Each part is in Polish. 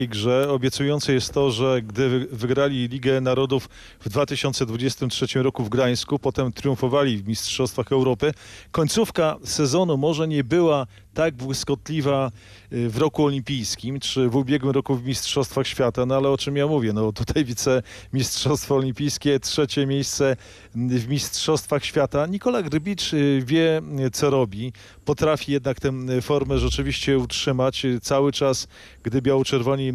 grze. Obiecujące jest to, że gdy wygrali Ligę Narodów w 2023 roku w Gdańsku, potem triumfowali w Mistrzostwach Europy, końcówka sezonu może nie była tak błyskotliwa w roku olimpijskim, czy w ubiegłym roku w Mistrzostwach Świata, no ale o czym ja mówię? No tutaj wicemistrzostwo olimpijskie, trzecie miejsce w Mistrzostwach Świata. Nikola Grbicz wie, co robi. Potrafi jednak tę formę rzeczywiście utrzymać. Cały czas, gdy biało-czerwoni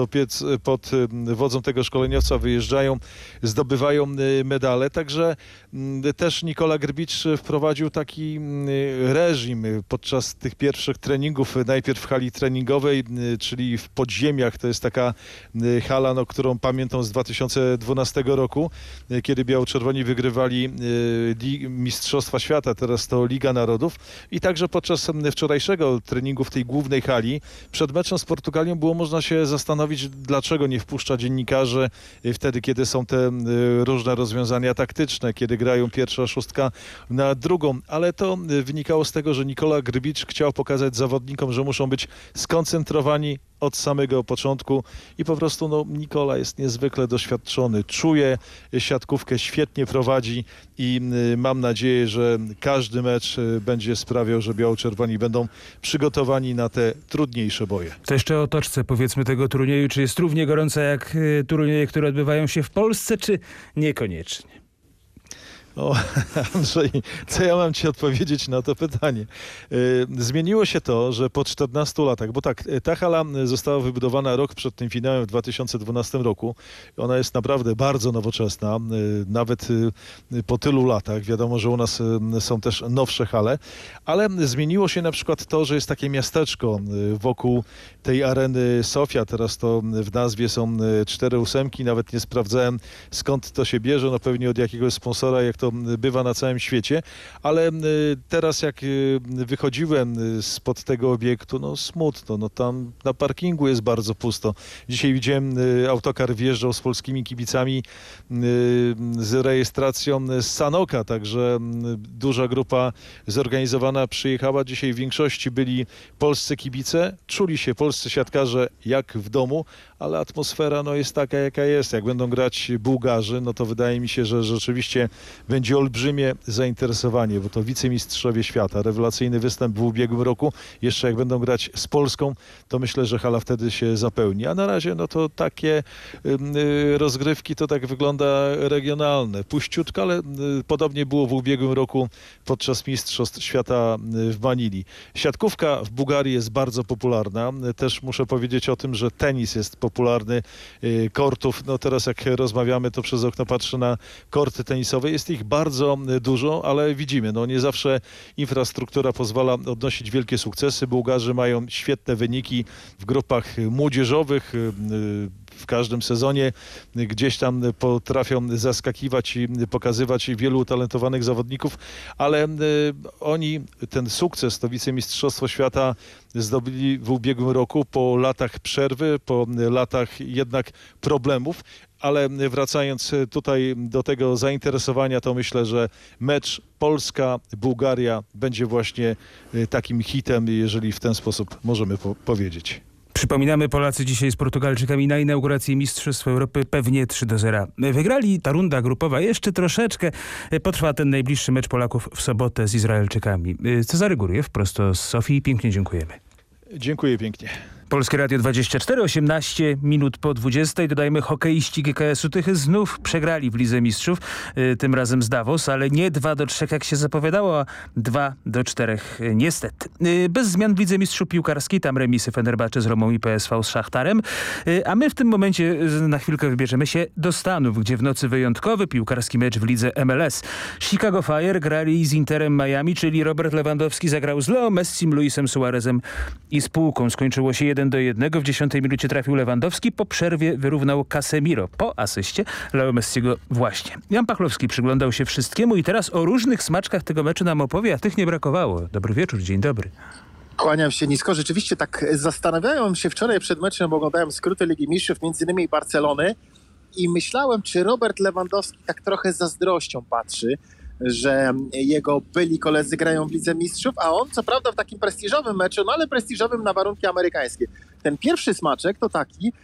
pod wodzą tego szkoleniowca wyjeżdżają, zdobywają medale. Także też Nikola Grbicz wprowadził taki reżim podczas tych pierwszych treningów, najpierw w hali treningowej, czyli w podziemiach. To jest taka hala, no, którą pamiętam z 2012 roku, kiedy biało-czerwoni wygrywali Mistrzostwa Świata, teraz to Liga Narodów. I także podczas wczorajszego treningu w tej głównej hali, przed meczem z Portugalią było można się zastanowić, dlaczego nie wpuszcza dziennikarzy wtedy, kiedy są te różne rozwiązania taktyczne, kiedy grają pierwsza szóstka na drugą, ale to wynikało z tego, że Nikola Grbicz chciał pokazać zawodnikom, że muszą być skoncentrowani od samego początku i po prostu Nikola jest niezwykle doświadczony, czuje siatkówkę, świetnie prowadzi i mam nadzieję, że każdy mecz będzie sprawiał, że biało-czerwoni będą przygotowani na te trudniejsze boje. To jeszcze o otoczce, powiedzmy, tego turnieju. Czy jest równie gorąca jak turnieje, które odbywają się w Polsce, czy niekoniecznie? O, Andrzej, co ja mam ci odpowiedzieć na to pytanie? Zmieniło się to, że po 14 latach, bo tak, ta hala została wybudowana rok przed tym finałem w 2012 roku. Ona jest naprawdę bardzo nowoczesna, nawet po tylu latach. Wiadomo, że u nas są też nowsze hale, ale zmieniło się na przykład to, że jest takie miasteczko wokół tej areny Sofia. Teraz to w nazwie są 4 ósemki, nawet nie sprawdzałem, skąd to się bierze, no pewnie od jakiegoś sponsora, jak to bywa na całym świecie, ale teraz jak wychodziłem spod tego obiektu, no smutno, no tam na parkingu jest bardzo pusto. Dzisiaj widziałem, autokar wjeżdżał z polskimi kibicami z rejestracją z Sanoka, także duża grupa zorganizowana przyjechała. Dzisiaj w większości byli polscy kibice, czuli się polscy siatkarze jak w domu, ale atmosfera jest taka, jaka jest. Jak będą grać Bułgarzy, no to wydaje mi się, że rzeczywiście będzie olbrzymie zainteresowanie, bo to wicemistrzowie świata. Rewelacyjny występ w ubiegłym roku. Jeszcze jak będą grać z Polską, to myślę, że hala wtedy się zapełni. A na razie to takie rozgrywki, to tak wygląda regionalne. Puściutko, ale podobnie było w ubiegłym roku podczas Mistrzostw Świata w Manili. Siatkówka w Bułgarii jest bardzo popularna. Też muszę powiedzieć o tym, że tenis jest popularny. Kortów, teraz jak rozmawiamy, to przez okno patrzę na korty tenisowe. Jest ich bardzo dużo, ale widzimy, nie zawsze infrastruktura pozwala odnosić wielkie sukcesy. Bułgarzy mają świetne wyniki w grupach młodzieżowych. W każdym sezonie gdzieś tam potrafią zaskakiwać i pokazywać wielu utalentowanych zawodników, ale oni ten sukces, to wicemistrzostwo świata zdobyli w ubiegłym roku po latach przerwy, po latach jednak problemów. Ale wracając tutaj do tego zainteresowania, to myślę, że mecz Polska-Bułgaria będzie właśnie takim hitem, jeżeli w ten sposób możemy powiedzieć. Przypominamy, Polacy dzisiaj z Portugalczykami na inaugurację Mistrzostw Europy pewnie 3-0 wygrali. Ta runda grupowa jeszcze troszeczkę potrwa, ten najbliższy mecz Polaków w sobotę z Izraelczykami. Cezary Guriew, prosto z Sofii. Pięknie dziękujemy. Dziękuję pięknie. Polskie Radio 24, 18 minut po 20. Dodajmy, hokeiści GKS-u Tychy znów przegrali w Lidze Mistrzów, tym razem z Davos, ale nie 2-3 jak się zapowiadało, a 2-4 niestety. Bez zmian w Lidze Mistrzów piłkarskiej, tam remisy Fenerbahce z Romą i PSV z Szachtarem, a my w tym momencie na chwilkę wybierzemy się do Stanów, gdzie w nocy wyjątkowy piłkarski mecz w lidze MLS. Chicago Fire grali z Interem Miami, czyli Robert Lewandowski zagrał z Leo Messim, Luisem Suarezem i spółką. Skończyło się 1-1. W 10 minucie trafił Lewandowski. Po przerwie wyrównał Casemiro. Po asyście Leo Messiego właśnie. Jan Pachlowski przyglądał się wszystkiemu i teraz o różnych smaczkach tego meczu nam opowie, a tych nie brakowało. Dobry wieczór, dzień dobry. Kłaniam się nisko. Rzeczywiście tak zastanawiałem się wczoraj przed meczem, bo oglądałem skróty Ligi Mistrzów, między innymi Barcelony, i myślałem, czy Robert Lewandowski tak trochę z zazdrością patrzy, że jego byli koledzy grają w Lidze Mistrzów, a on co prawda w takim prestiżowym meczu, ale prestiżowym na warunki amerykańskie. Ten pierwszy smaczek to taki,